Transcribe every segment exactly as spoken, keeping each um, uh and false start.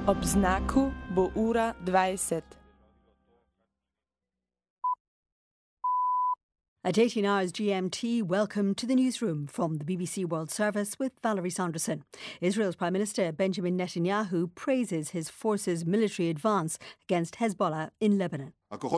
Ob znaku bo ura dvajset. At eighteen hours G M T, welcome to the newsroom from the B B C World Service with Valerie Sanderson. Israel's Prime Minister Benjamin Netanyahu praises his forces' military advance against Hezbollah in Lebanon.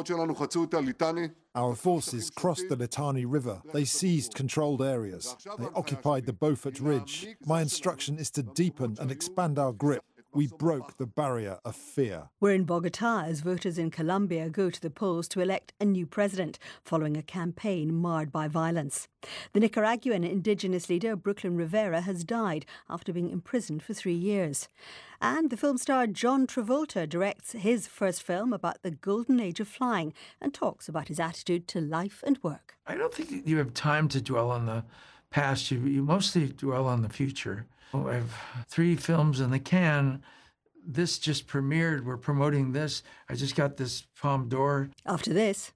Our forces crossed the Litani River. They seized controlled areas. They occupied the Beaufort Ridge. My instruction is to deepen and expand our grip. We broke the barrier of fear. We're in Bogota as voters in Colombia go to the polls to elect a new president following a campaign marred by violence. The Nicaraguan indigenous leader Brooklyn Rivera has died after being imprisoned for three years. And the film star John Travolta directs his first film about the golden age of flying and talks about his attitude to life and work. I don't think you have time to dwell on the past. You, you mostly dwell on the future. Oh, I have three films in the can. This just premiered. We're promoting this. I just got this Palme d'Or. After this.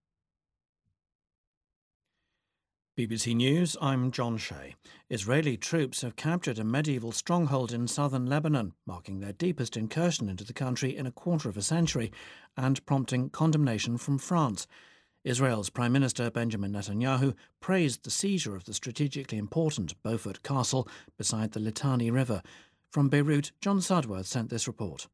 B B C News, I'm John Shea. Israeli troops have captured a medieval stronghold in southern Lebanon, marking their deepest incursion into the country in a quarter of a century and prompting condemnation from France. Israel's Prime Minister Benjamin Netanyahu praised the seizure of the strategically important Beaufort Castle beside the Litani River. From Beirut, John Sudworth sent this report.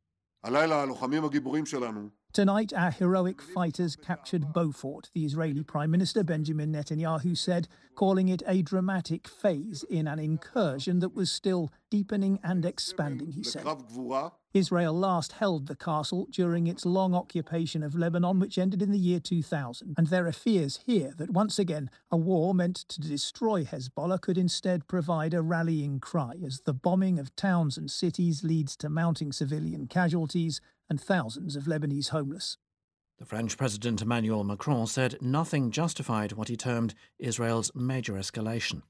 Tonight, our heroic fighters captured Beaufort, the Israeli Prime Minister Benjamin Netanyahu said, calling it a dramatic phase in an incursion that was still deepening and expanding, he said. Israel last held the castle during its long occupation of Lebanon, which ended in the year two thousand. And there are fears here that once again a war meant to destroy Hezbollah could instead provide a rallying cry as the bombing of towns and cities leads to mounting civilian casualties and thousands of Lebanese homeless. The French President Emmanuel Macron said nothing justified what he termed Israel's major escalation.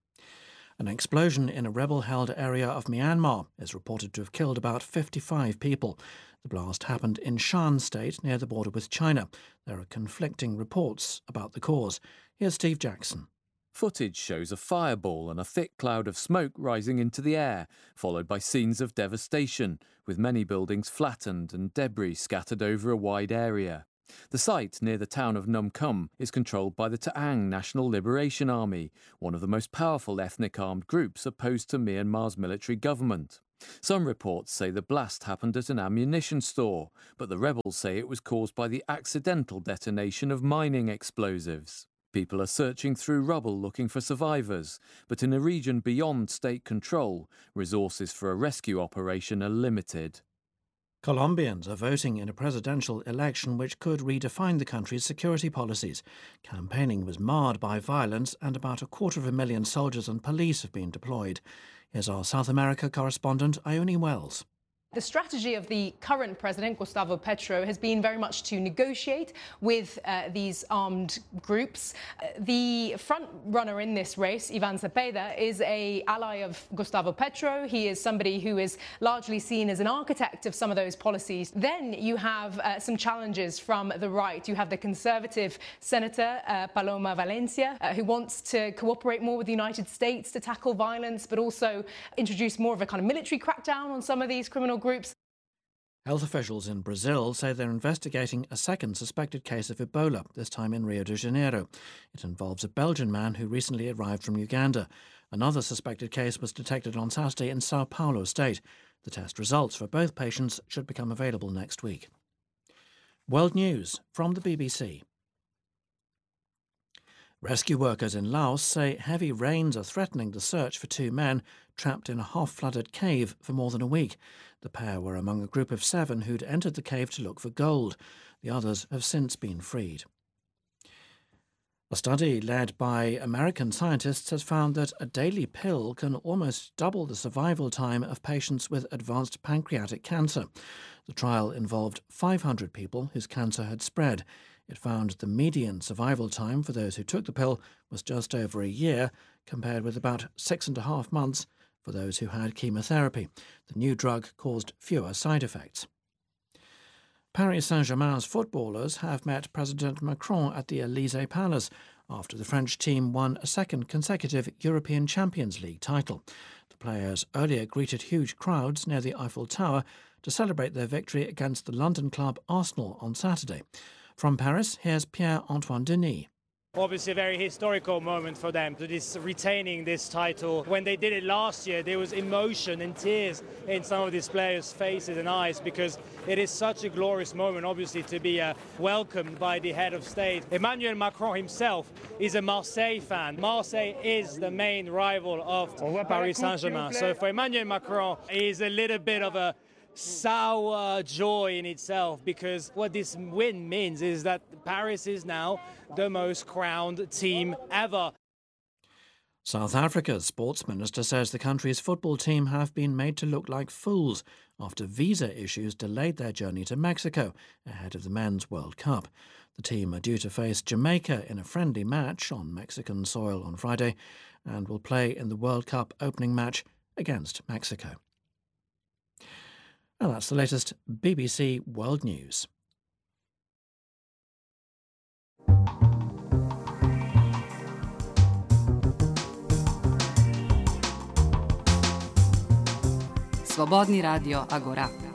An explosion in a rebel-held area of Myanmar is reported to have killed about fifty-five people. The blast happened in Shan State near the border with China. There are conflicting reports about the cause. Here's Steve Jackson. Footage shows a fireball and a thick cloud of smoke rising into the air, followed by scenes of devastation, with many buildings flattened and debris scattered over a wide area. The site near the town of Num Kum is controlled by the Ta'ang National Liberation Army, one of the most powerful ethnic armed groups opposed to Myanmar's military government. Some reports say the blast happened at an ammunition store, but the rebels say it was caused by the accidental detonation of mining explosives. People are searching through rubble looking for survivors, but in a region beyond state control, resources for a rescue operation are limited. Colombians are voting in a presidential election which could redefine the country's security policies. Campaigning was marred by violence and about a quarter of a million soldiers and police have been deployed. Here's our South America correspondent, Ione Wells. The strategy of the current president, Gustavo Petro, has been very much to negotiate with uh, these armed groups. Uh, the front runner in this race, Ivan Cepeda, is an ally of Gustavo Petro. He is somebody who is largely seen as an architect of some of those policies. Then you have uh, some challenges from the right. You have the conservative senator, uh, Paloma Valencia, uh, who wants to cooperate more with the United States to tackle violence, but also introduce more of a kind of military crackdown on some of these criminal groups. Health officials in Brazil say they're investigating a second suspected case of Ebola, this time in Rio de Janeiro. It involves a Belgian man who recently arrived from Uganda. Another suspected case was detected on Saturday in Sao Paulo state. The test results for both patients should become available next week. World News from the B B C. Rescue workers in Laos say heavy rains are threatening the search for two men trapped in a half-flooded cave for more than a week. The pair were among a group of seven who'd entered the cave to look for gold. The others have since been freed. A study led by American scientists has found that a daily pill can almost double the survival time of patients with advanced pancreatic cancer. The trial involved five hundred people whose cancer had spread. It found the median survival time for those who took the pill was just over a year, compared with about six and a half months for those who had chemotherapy. The new drug caused fewer side effects. Paris Saint-Germain's footballers have met President Macron at the Élysée Palace after the French team won a second consecutive European Champions League title. The The players earlier greeted huge crowds near the Eiffel Tower to celebrate their victory against the London club Arsenal on Saturday. From Paris, here's Pierre-Antoine Denis. Obviously a very historical moment for them, to this retaining this title. When they did it last year, there was emotion and tears in some of these players' faces and eyes, because it is such a glorious moment, obviously, to be uh, welcomed by the head of state. Emmanuel Macron himself is a Marseille fan. Marseille is the main rival of Paris Saint-Germain. So for Emmanuel Macron, it is a little bit of a sour joy in itself, because what this win means is that Paris is now the most crowned team ever. South Africa's sports minister says the country's football team have been made to look like fools after visa issues delayed their journey to Mexico ahead of the Men's World Cup. The team are due to face Jamaica in a friendly match on Mexican soil on Friday and will play in the World Cup opening match against Mexico. And that's the latest B B C World News. Svobodni radio Agora.